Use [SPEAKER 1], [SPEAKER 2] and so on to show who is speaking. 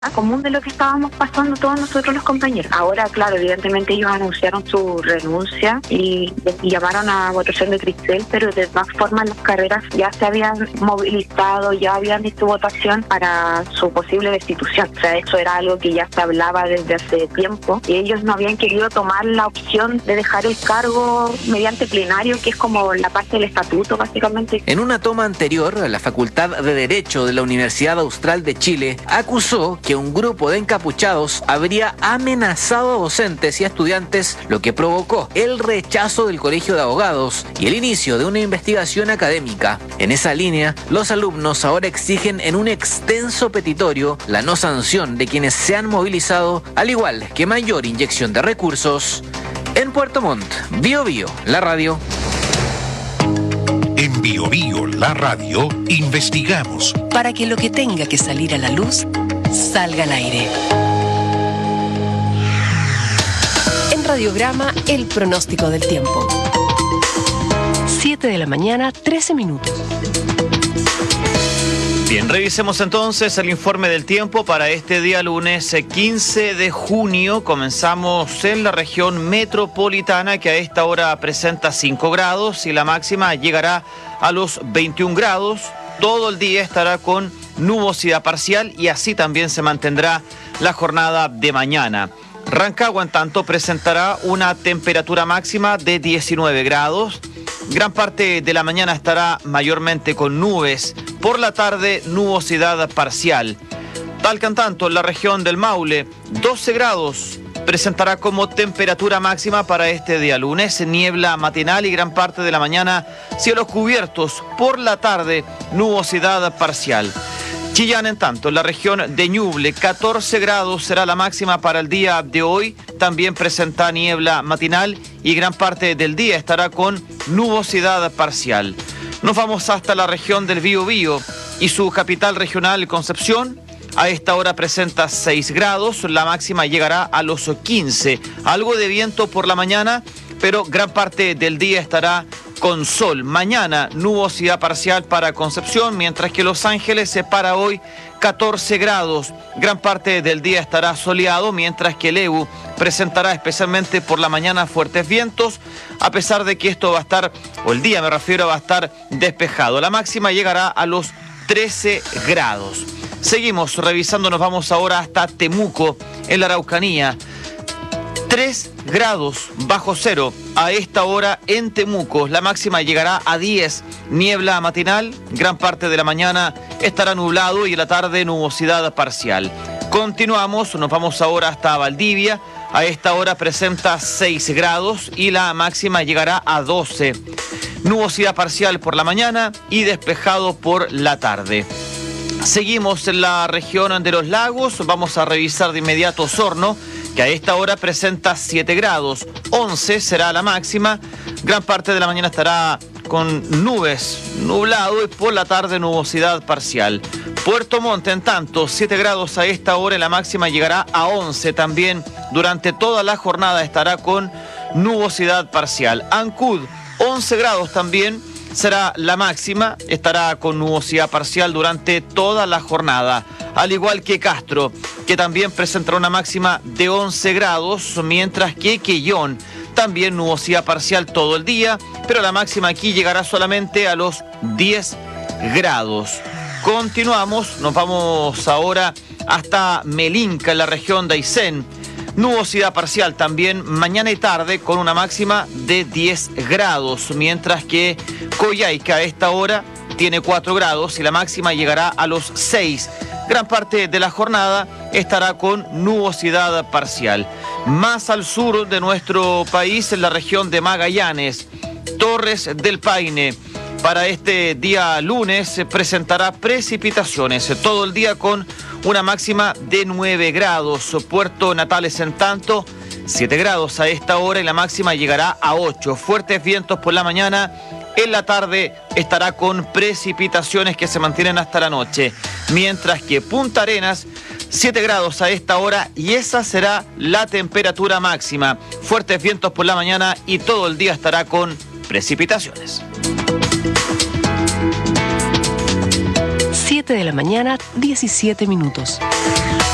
[SPEAKER 1] común de lo que estábamos pasando todos nosotros los compañeros. Ahora, claro, evidentemente ellos anunciaron su renuncia y llamaron a votación de Cristel, pero de todas formas las carreras ya se habían movilizado, ya habían hecho votación para su posible destitución. O sea, eso era algo que ya se hablaba desde hace tiempo y ellos no habían querido tomar la opción de dejar el cargo mediante plenario, que es como la parte del estatuto, básicamente.
[SPEAKER 2] En una toma anterior, la Facultad de Derecho de la Universidad Austral de Chile acusó que un grupo de encapuchados habría amenazado a docentes y a estudiantes, lo que provocó el rechazo del Colegio de Abogados y el inicio de una investigación académica. En esa línea, los alumnos ahora exigen en un extenso petitorio la no sanción de quienes se han movilizado, al igual que mayor inyección de recursos. En Puerto Montt, Bio Bio, la radio.
[SPEAKER 3] En Bio Bio, la radio, investigamos
[SPEAKER 4] para que lo que tenga que salir a la luz salga al aire. En Radiograma, el pronóstico del tiempo. 7 de la mañana, 13 minutos.
[SPEAKER 5] Bien, revisemos entonces el informe del tiempo para este día lunes 15 de junio. Comenzamos en la región metropolitana, que a esta hora presenta 5 grados y la máxima llegará a los 21 grados. Todo el día estará con nubosidad parcial y así también se mantendrá la jornada de mañana. Rancagua, en tanto, presentará una temperatura máxima de 19 grados. Gran parte de la mañana estará mayormente con nubes. Por la tarde, nubosidad parcial. Talca, en tanto, en la región del Maule, 12 grados presentará como temperatura máxima para este día lunes. Niebla matinal y gran parte de la mañana cielos cubiertos. Por la tarde, nubosidad parcial. Chillán, en tanto, en la región de Ñuble, 14 grados será la máxima para el día de hoy. También presenta niebla matinal y gran parte del día estará con nubosidad parcial. Nos vamos hasta la región del Biobío y su capital regional, Concepción. A esta hora presenta 6 grados, la máxima llegará a los 15. Algo de viento por la mañana, pero gran parte del día estará con sol. Mañana nubosidad parcial para Concepción, mientras que Los Ángeles se para hoy 14 grados. Gran parte del día estará soleado, mientras que Lebu presentará especialmente por la mañana fuertes vientos, a pesar de que esto va a estar, o el día me refiero, va a estar despejado. La máxima llegará a los 13 grados. Seguimos revisando, nos vamos ahora hasta Temuco, en la Araucanía. 3 grados bajo cero a esta hora en Temuco. La máxima llegará a 10. Niebla matinal, gran parte de la mañana estará nublado y en la tarde nubosidad parcial. Continuamos, nos vamos ahora hasta Valdivia. A esta hora presenta 6 grados y la máxima llegará a 12. Nubosidad parcial por la mañana y despejado por la tarde. Seguimos en la región de los lagos. Vamos a revisar de inmediato Osorno, que a esta hora presenta 7 grados. 11 será la máxima. Gran parte de la mañana estará con nubes, nublado y por la tarde nubosidad parcial. Puerto Montt, en tanto, 7 grados a esta hora y la máxima llegará a 11 también. Durante toda la jornada estará con nubosidad parcial. Ancud, 11 grados también será la máxima, estará con nubosidad parcial durante toda la jornada. Al igual que Castro, que también presentará una máxima de 11 grados, mientras que Quellón también nubosidad parcial todo el día, pero la máxima aquí llegará solamente a los 10 grados. Continuamos, nos vamos ahora hasta Melinca, en la región de Aysén. Nubosidad parcial también mañana y tarde con una máxima de 10 grados, mientras que Coyhaique a esta hora tiene 4 grados y la máxima llegará a los 6. Gran parte de la jornada estará con nubosidad parcial. Más al sur de nuestro país, en la región de Magallanes, Torres del Paine, para este día lunes se presentará precipitaciones todo el día con una máxima de 9 grados. Puerto Natales, en tanto, 7 grados a esta hora y la máxima llegará a 8. Fuertes vientos por la mañana. En la tarde estará con precipitaciones que se mantienen hasta la noche. Mientras que Punta Arenas, 7 grados a esta hora y esa será la temperatura máxima. Fuertes vientos por la mañana y todo el día estará con precipitaciones.
[SPEAKER 4] 7 de la mañana, 17 minutos.